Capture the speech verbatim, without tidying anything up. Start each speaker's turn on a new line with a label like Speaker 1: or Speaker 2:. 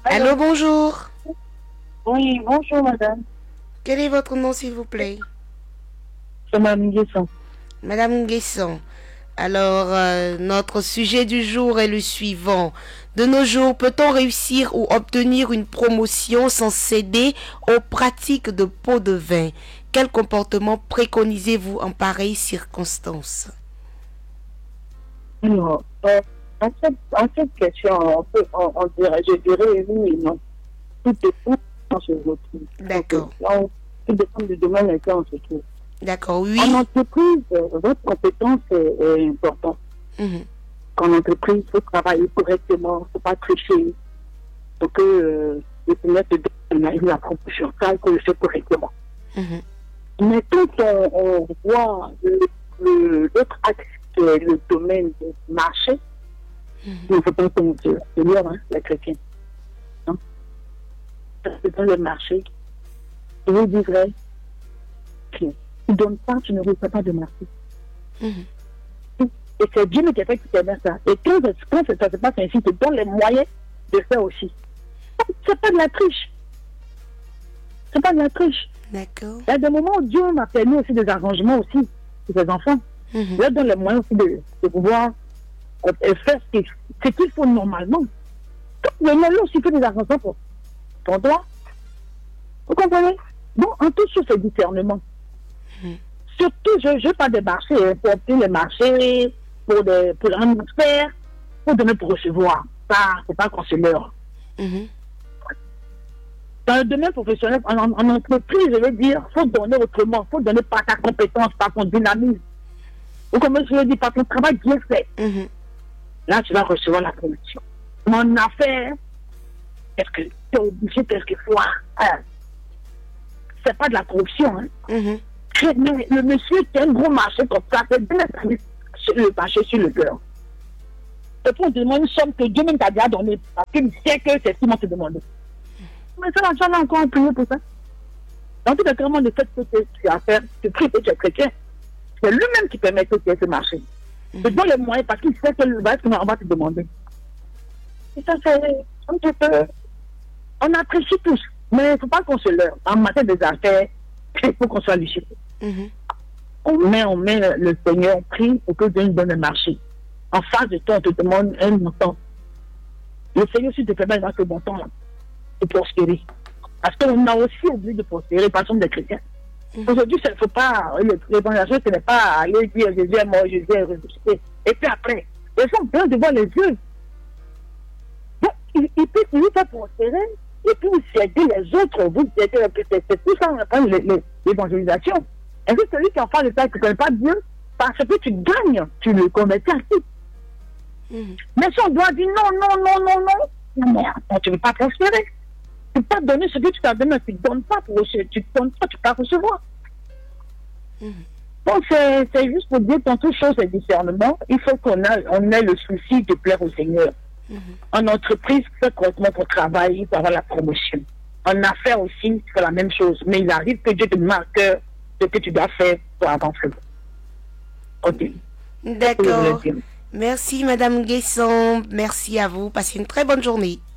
Speaker 1: Allô?
Speaker 2: Allô, bonjour.
Speaker 1: Oui, bonjour madame.
Speaker 2: Quel est votre nom, s'il vous plaît?
Speaker 1: C'est Mme Nguesson.
Speaker 2: Madame Guesson. Alors, euh, notre sujet du jour est le suivant. De nos jours, peut-on réussir ou obtenir une promotion sans céder aux pratiques de pot de vin? Quel comportement préconisez-vous en pareille circonstance?
Speaker 1: Non. Euh, en, cette, en cette question, on, peut, on, on dirait, je dirais oui et non. Tout dépend quand je retrouve.
Speaker 2: D'accord.
Speaker 1: Donc, tout dépend du domaine dans lequel on se trouve.
Speaker 2: D'accord, oui.
Speaker 1: En entreprise, euh, votre compétence est, est importante.
Speaker 2: Mhm.
Speaker 1: Qu'en entreprise, il faut travailler correctement, il ne faut pas tricher. Pour que euh, le Seigneur te donne la promotion, ça, il faut le faire correctement.
Speaker 2: Mhm.
Speaker 1: Mais quand on, on voit l'autre axe, qui est le domaine du marché,
Speaker 2: Mhm.
Speaker 1: il ne faut pas qu'on se Seigneur, hein, les chrétiens. Non? C'est dans le marché. Je vous dirais que tu ne donnes pas, tu ne reçois pas de marché.
Speaker 2: Mhm.
Speaker 1: Et c'est Dieu qui a fait que tu aimes ça. Et quand, quand ça se passe ainsi, tu te donnes les moyens de faire aussi. C'est pas de la triche. C'est pas de la triche.
Speaker 2: D'accord.
Speaker 1: Il y a des moments où Dieu m'a permis aussi des arrangements aussi pour ses enfants.
Speaker 2: Mhm.
Speaker 1: Il leur donne les moyens aussi de, de pouvoir euh, faire ce qu'il ce qu'il faut normalement. Mais là aussi, il fait des arrangements pour ton droit. Vous comprenez? Donc, en tout sur ce discernement.
Speaker 2: Mhm.
Speaker 1: Surtout, je ne veux pas des marchés, hein, pour obtenir les marchés, pour, des, pour un faire, pour donner pour recevoir. Ça, c'est pas conseilleur.
Speaker 2: Mhm.
Speaker 1: Dans le domaine professionnel, en, en, en entreprise, je veux dire, il faut donner autrement. Il faut donner par ta compétence, par ton dynamisme. Ou comme je le dis, par ton travail bien fait.
Speaker 2: Mhm.
Speaker 1: Là, tu vas recevoir la promotion. Mon affaire, est-ce que tu es obligé quelquefois, hein, c'est pas de la corruption. Hein.
Speaker 2: Mhm.
Speaker 1: Mais le monsieur qui a un gros marché comme ça, c'est bien le marché sur le cœur. Et pour demander une somme que Dieu même t'a déjà donnée, parce qu'il sait que c'est ce qu'il m'a te demandé. Mais ça, l'argent a encore prié pour ça. Donc, tout vraiment le fait que tu as fait, tu pries que tu es chrétien, c'est lui-même qui permet que tu aies ce marché.
Speaker 2: Mhm.
Speaker 1: Je donne les moyens parce qu'il sait que le reste, on va te demander. Et ça, c'est un petit peu. On apprécie tous, mais il ne faut pas qu'on se leurre. En matière des affaires, il faut qu'on soit lucide.
Speaker 2: Mhm.
Speaker 1: On met, on met le, le Seigneur, on prie pour que Dieu nous donne le marché. En face de toi, on te demande un montant. Le Seigneur, si te permet dans ce montant-là, de prospérer. Parce qu'on a aussi oublié de prospérer, par exemple, des chrétiens.
Speaker 2: Mhm.
Speaker 1: Aujourd'hui, il ne faut pas, l'évangélisation, ce n'est pas aller dire Jésus est mort, Jésus est ressuscité. Et puis après, les gens ont besoin de voir les yeux. Donc, il, il peut vous faire prospérer, et puis vous aider les autres, vous aider, c'est tout ça, on appelle l'évangélisation. Et puis celui qui en parle de ça, qui ne connaît pas Dieu, parce que tu gagnes, tu le convertis ainsi.
Speaker 2: Mhm.
Speaker 1: Mais si on doit dire non, non, non, non, non, non, mais attends, tu ne veux pas prospérer. Tu ne peux pas donner ce que tu t'as donné, tu ne donnes pas pour recevoir, tu ne donnes pas, tu ne peux pas recevoir.
Speaker 2: Mhm.
Speaker 1: Donc c'est juste pour dire qu'en toute chose et discernement, il faut qu'on ait, on ait le souci de plaire au Seigneur.
Speaker 2: Mhm.
Speaker 1: En entreprise, fais correctement ton travail, il faut avoir la promotion. En affaires aussi, c'est la même chose. Mais il arrive que Dieu te marque ce que tu dois faire pour avancer. Ok.
Speaker 2: D'accord. Merci, Madame Guesson. Merci à vous. Passez une très bonne journée.